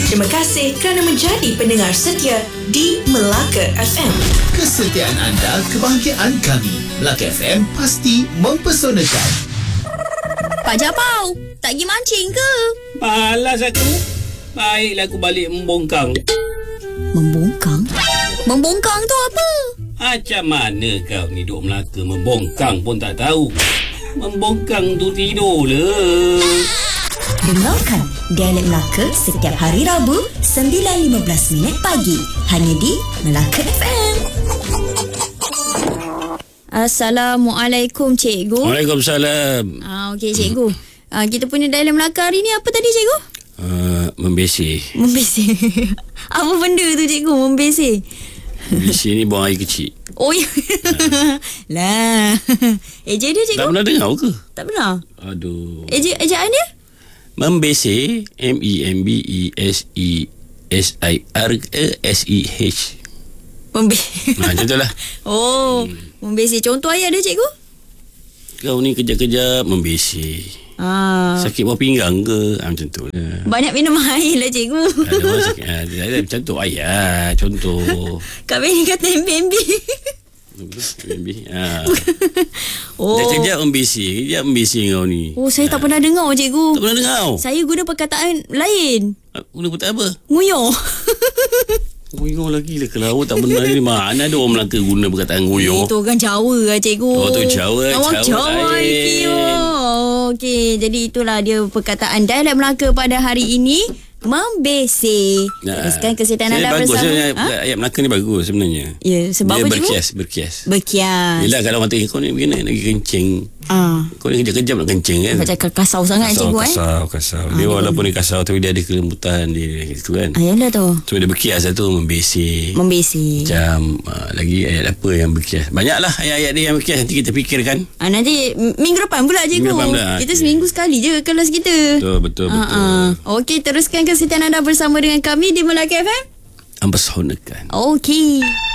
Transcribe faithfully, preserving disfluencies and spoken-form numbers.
Terima kasih kerana menjadi pendengar setia di Melaka F M. Kesetiaan anda, kebahagiaan kami. Melaka F M pasti mempesonakan. Pak Japau, tak pergi mancing ke? Malas aku. Baiklah aku balik membongkang. Membongkang? Membongkang tu apa? Macam mana kau ni duk Melaka membongkang pun tak tahu. Membongkang tu tidur le. Dengarkan Dialek Melaka setiap hari Rabu sembilan lima belas minit pagi hanya di Melaka F M. Assalamualaikum cikgu. Waalaikumsalam. Ah, okey cikgu. Ah, kita punya Dialek Melaka hari ni apa tadi cikgu? Uh, membesih. Membesih. Apa benda tu cikgu membesih? Membesih ni buang air kecil. Oh ya. Lah. Ejek dia cikgu? Tak pernah dengar ke? Tak pernah. Aduh. Ejek ejaan dia? Membesih, M E M B E S E S I R S E H. Membesih. Nah, macam tu lah. Oh, hmm. membesih. Contoh ayat dia cikgu? Kau ni kejap-kejap membesih. Ah. Sakit buah pinggang ke? Ha, macam tu lah. Banyak minum air lah cikgu. Ada orang sakit. Ha, macam tu ayat. Contoh. Kak Benny kata M B M B. M B. Ha. Oh. Kejap-kejap membesih. Kejap membesih kau ni. Oh, saya ha. tak pernah dengar cikgu. Tak pernah dengar? Saya guna perkataan lain. Guna perkataan apa? Nguyuh. Nguyuh lagi lah. Kalau awak tak benar ni, mana ada orang Melaka guna perkataan nguyuh? Itu orang Jawa lah cikgu. Oh, tu Jawa. Orang Jawa lain. Oh, okey, jadi itulah dia perkataan Dialek Melaka pada hari ini. Membesih. Nah, Teruskan kesihatan anda bagus bersama. Ayat, Ha? ayat Melaka ni bagus sebenarnya. Ya, sebab dia apa cikgu? berkias, berkias. Berkias. Yelah kalau orang tanya kau ni begini lagi kencing. Ah. Kau ni kejap-kejap nak kencing kan? Macam kasau sangat kasau, cikgu eh. kasau, kasau. Dia Ah, walaupun dia kasau tapi dia ada kelembutan dia gitu kan. Ayolah tu. So dia berkias lah tu, membesih. Membesih. Macam uh, lagi ayat apa yang berkias. Banyaklah ayat-ayat dia yang berkias. Nanti kita fikirkan. Ah, nanti minggu depan pula cikgu. Minggu depan pula. Kita Okay. seminggu sekali je kelas kita. Betul, betul, Ah, betul. ah. Okey, teruskan kesihatan anda bersama dengan kami di Melaka F M. Ampesonakan. Okey.